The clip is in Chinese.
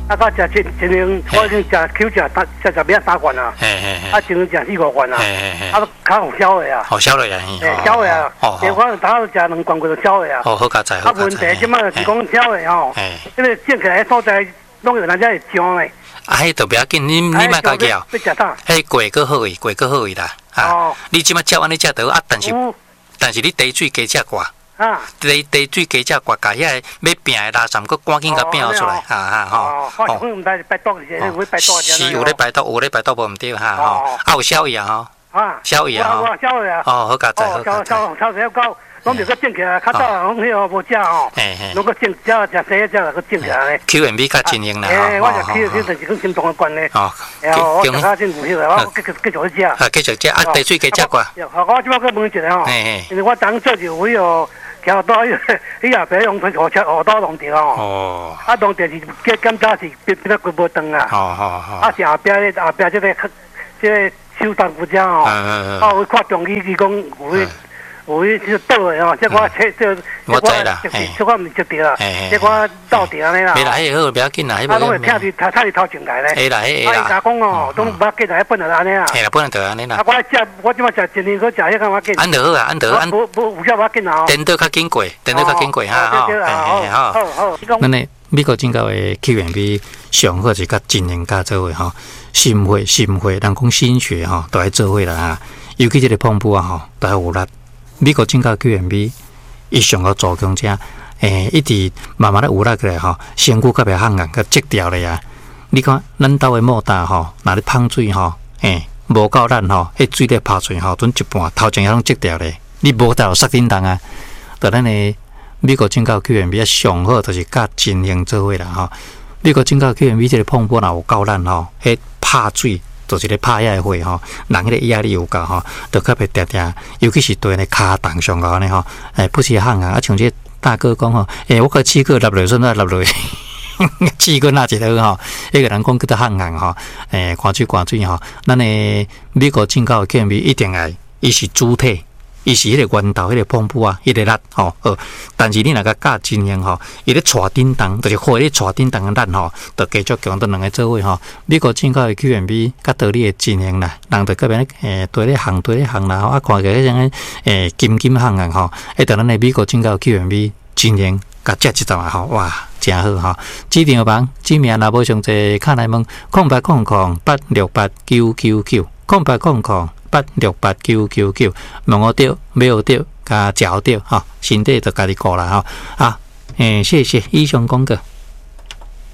到食一年，我已经食口食免3罐啊，一年食4-5罐啊，较好消的啊， 好消的呀， 消的啊，我头食2罐就消的啊， 好加载， 啊，问题即摆就是讲消的吼，因为种起来所在拢有人家会种嘞。 啊，迄都不要紧，你莫加叫，迄过个好位，过个好位啦。啊，你即摆照安尼食得啊，但是你滴水加食寡，滴水加食寡，甲遐要病的垃圾，佮赶紧甲变出来，吼。是有咧排毒，有咧排毒无毋对哈，吼。啊有消炎吼，消炎吼。哦，好加载，好加载。拢着个种起来，较早拢迄个无食吼，拢个种食生食个种起来咧。QMB 较真用啦，我食 QMB 就是讲心脏的关咧。哦，我食较真有迄个，我继续去食。啊，继续食，啊，滴水加食寡。我即摆个问一下吼，因为我当做就有迄个桥刀，伊也别用推河车河刀弄着吼。哦。啊，弄着是检查是变得规无长啊。啊，是后壁即个手动不正吼。啊，我看中医讲有迄倒的吼，即我我知啦，即我毋接着啦，即我斗着安尼啦。袂啦，迄好，不要紧啦，迄无。啊，拢会听伫头前来咧。会啦，会啦。啊，伊讲哦，拢无要紧啦，本来安尼啦。系啦，本来就安尼啦。啊，我即摆食一年，我食迄个我紧。安得好啊，安得安。无有啥我紧啊。电到较紧过，电到较紧过哈。好。咱呢，美国警告的 QMB 上好是甲真人加做伙吼，心血，人讲心血吼，都爱做伙啦哈。尤其这个碰布啊吼，都爱有力。美国警告 QMB 伊上个做强者，一直慢慢的有力起来吼，身躯特别汗硬，佮积掉咧啊！你看咱兜的莫大吼，若咧芳水吼，无够咱吼，迄水咧拍出吼，准一半头前遐拢积掉咧，你无得有杀叮当啊！就咱的美国警告 QMB 上好，就是甲真型做伙啦吼。美国警告 QMB 这个碰布若有够咱吼，迄拍水。就是咧拍遐个血吼，人迄个压力有够吼，就特别定定，尤其是对咧骹动上高安尼吼，不是汗啊，像这大哥讲吼，我个气个落落顺啊落落，气个那一头吼，迄个人讲叫做汗硬吼，看水吼，咱诶美国警告 QMB 一定爱，伊是主体。伊是迄个源头，迄个碰布啊，迄个力吼，但是你若甲教真型吼，伊咧带叮当，就是火咧带叮当的力吼，就继续强，都两个做伙吼。美国警告的 QMB 甲道理的真型啦，人就个边对咧行啦，啊，看起来迄种金行啊吼，就咱的美国警告 QMB 真型，甲食一阵啊吼，哇，真好吼。指定房指名若无上济，卡来问0800868999，0800868999，问我对，买有对，甲食有对吼，身体就家己顾啦吼。好，谢谢以上讲过。